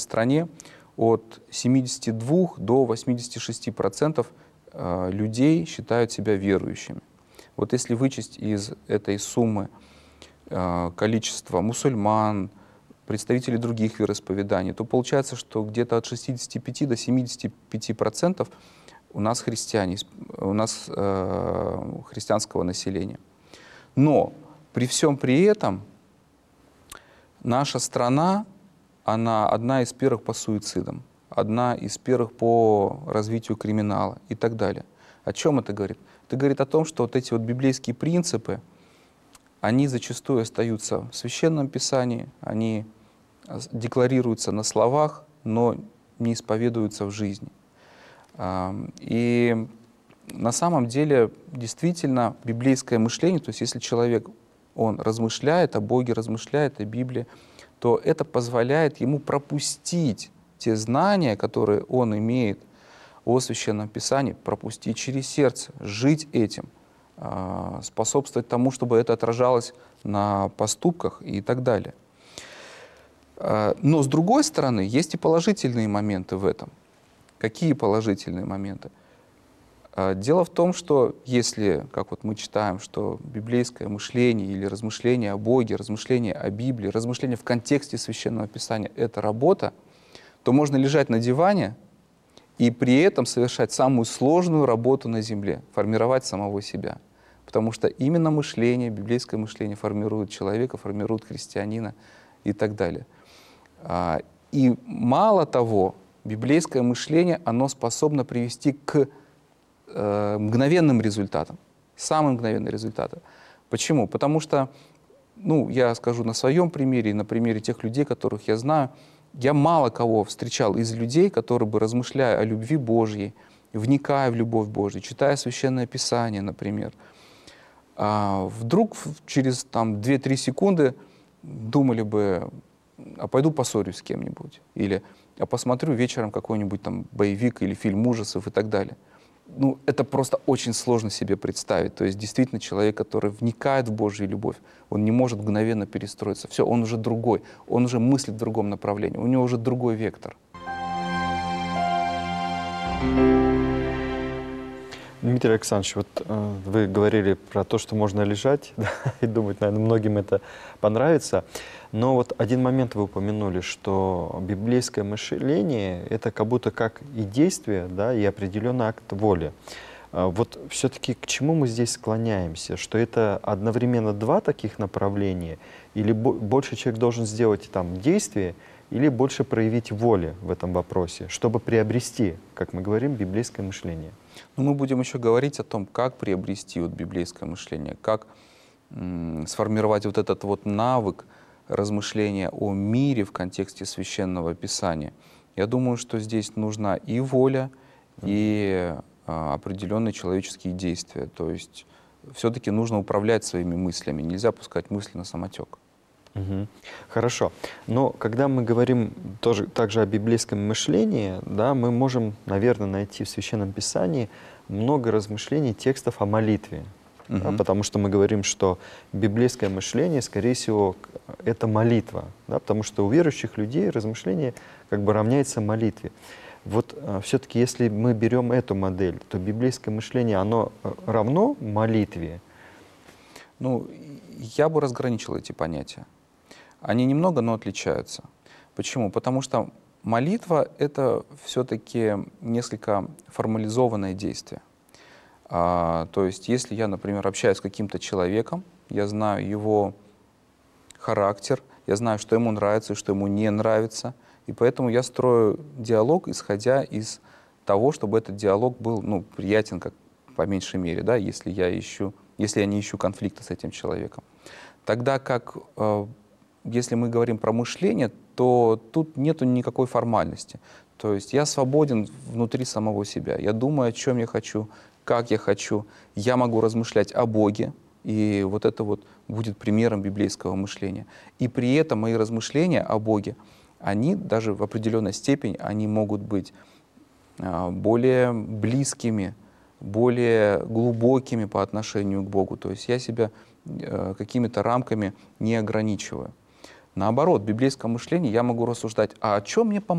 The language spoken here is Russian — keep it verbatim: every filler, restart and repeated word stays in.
стране от семидесяти двух до восьмидесяти шести процентов людей считают себя верующими. Вот если вычесть из этой суммы количество мусульман, представителей других вероисповеданий, то получается, что где-то от шестидесяти пяти до семидесяти пяти процентов у нас христиане, у нас э, христианского населения. Но при всем при этом наша страна, она одна из первых по суицидам, одна из первых по развитию криминала и так далее. О чем это говорит? Это говорит о том, что вот эти вот библейские принципы, они зачастую остаются в Священном Писании, они декларируются на словах, но не исповедуются в жизни. И на самом деле действительно библейское мышление, то есть если человек, он размышляет о Боге, размышляет о Библии, то это позволяет ему пропустить те знания, которые он имеет о Священном Писании, пропустить через сердце, жить этим, способствовать тому, чтобы это отражалось на поступках и так далее. Но с другой стороны, есть и положительные моменты в этом. Какие положительные моменты? Дело в том, что если, как вот мы читаем, что библейское мышление или размышление о Боге, размышление о Библии, размышление в контексте Священного Писания — это работа, то можно лежать на диване и при этом совершать самую сложную работу на земле — формировать самого себя. Потому что именно мышление, библейское мышление формирует человека, формирует христианина и так далее. И мало того, библейское мышление, оно способно привести к э, мгновенным результатам, самым мгновенным результатам. Почему? Потому что, ну, я скажу на своем примере, на примере тех людей, которых я знаю, я мало кого встречал из людей, которые бы, размышляя о любви Божьей, вникая в любовь Божью, читая Священное Писание, например, а вдруг через там две-три секунды думали бы: а пойду поссорюсь с кем-нибудь, или а посмотрю вечером какой-нибудь там боевик или фильм ужасов и так далее. Ну, это просто очень сложно себе представить. То есть действительно человек, который вникает в Божью любовь, он не может мгновенно перестроиться. Все, он уже другой, он уже мыслит в другом направлении, у него уже другой вектор. Дмитрий Александрович, вот э, вы говорили про то, что можно лежать, да, и думать, наверное, многим это понравится. Но вот один момент вы упомянули, что библейское мышление — это как будто как и действие, да, и определенный акт воли. Э, вот все-таки к чему мы здесь склоняемся? Что это одновременно два таких направления? Или бо больше человек должен сделать там действие, или больше проявить воли в этом вопросе, чтобы приобрести, как мы говорим, библейское мышление? Но мы будем еще говорить о том, как приобрести вот библейское мышление, как сформировать вот этот вот навык размышления о мире в контексте Священного Писания. Я думаю, что здесь нужна и воля, и а, определенные человеческие действия. То есть все-таки нужно управлять своими мыслями, нельзя пускать мысли на самотек. Угу. Хорошо. Но когда мы говорим тоже, также о библейском мышлении, да, мы можем, наверное, найти в Священном Писании много размышлений, текстов о молитве. Угу. Да, потому что мы говорим, что библейское мышление, скорее всего, это молитва. Да, потому что у верующих людей размышление как бы равняется молитве. Вот а, все-таки, если мы берем эту модель, то библейское мышление, оно равно молитве? Ну, я бы разграничил эти понятия. Они немного, но отличаются. Почему? Потому что молитва — это все-таки несколько формализованное действие. А, то есть, если я, например, общаюсь с каким-то человеком, я знаю его характер, я знаю, что ему нравится и что ему не нравится, и поэтому я строю диалог, исходя из того, чтобы этот диалог был, ну, приятен, как по меньшей мере, да, если я ищу, если я не ищу конфликта с этим человеком. Тогда как э, если мы говорим про мышление, то тут нету никакой формальности. То есть я свободен внутри самого себя. Я думаю, о чем я хочу, как я хочу. Я могу размышлять о Боге, и вот это вот будет примером библейского мышления. И при этом мои размышления о Боге, они даже в определенной степени, они могут быть более близкими, более глубокими по отношению к Богу. То есть я себя какими-то рамками не ограничиваю. Наоборот, в библейском мышлении я могу рассуждать, а о чем мне помогает?